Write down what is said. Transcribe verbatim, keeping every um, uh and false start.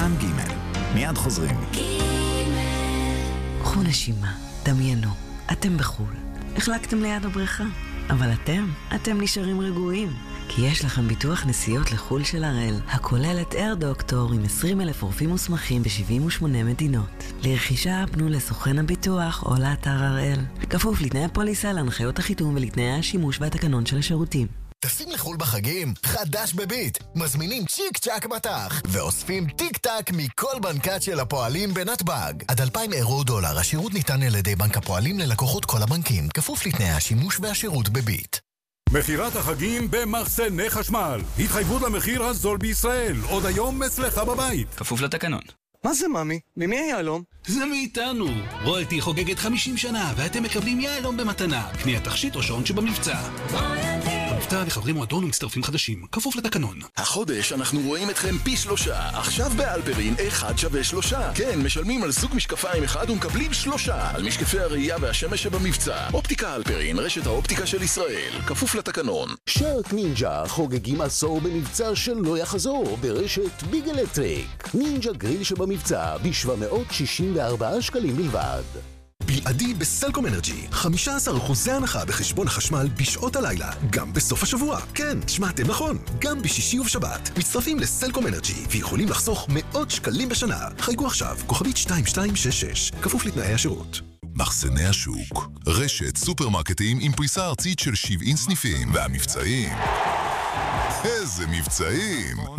כאן ג' מיד חוזרים. קחו נשימה, דמיינו, אתם בחול. החלקתם ליד הבריכה. אבל אתם, אתם נשארים רגועים. כי יש לכם ביטוח נסיעות לחול של הראל, הכולל את אייר דוקטור עם עשרים אלף רופאים מוסמכים ב-שבעים ושמונה מדינות. לרכישה פנו לסוכן הביטוח או לאתר הראל. כפוף לתנאי הפוליסה, להנחיות החיתום ולתנאי השימוש והתקנון של השירותים. טסים לחול בחגים? חדש בביט. מזמינים צ'יק צ'ק מטח ואוספים טיק טק מכל בנקת של הפועלים בנתב"ג. עד אלפיים אירו דולר. השירות ניתן על ידי בנק הפועלים ללקוחות כל הבנקים. כפוף לתנאי השימוש והשירות בביט. מחירת החגים במחסני חשמל. התחייבות למחיר הזול בישראל. עוד היום אצלך בבית. כפוף לתקנון. מה זה ממי? ממי היהלום? זה מאיתנו. רויאלטי חוגגת חמישים שנה ואתם מקבלים יהלום במתנה. קניית תכשיט או שעון שבמבצע. מבצע לחברי מועדון ומצטרפים חדשים. כפוף לתקנון. החודש אנחנו רואים אתכם פי שלושה. עכשיו באלפרין אחד שווה שלושה. כן, משלמים על זוג משקפיים אחד ומקבלים שלושה. על משקפי הראייה והשמש שבמבצע. אופטיקה אלפרין, רשת האופטיקה של ישראל. כפוף לתקנון. שרק נינג'ה חוגגים עשור במבצע שלא יחזור ברשת ביג אלקטריק. נינג'ה גריל שבמבצע ב-שבע מאות שישים וארבעה שקלים בלבד. בלעדי בסלקום אנרג'י, חמישה עשר אחוז הנחה בחשבון החשמל בשעות הלילה, גם בסוף השבוע. כן, שמעתם נכון, גם בשישי ובשבת. מצטרפים לסלקום אנרג'י ויכולים לחסוך מאות שקלים בשנה. חייגו עכשיו, כוכבית שתיים שתיים שש שש, כפוף לתנאי השירות. מחסני השוק, רשת סופרמרקטים עם פריסה ארצית של שבעים סניפים, והמבצעים, איזה מבצעים!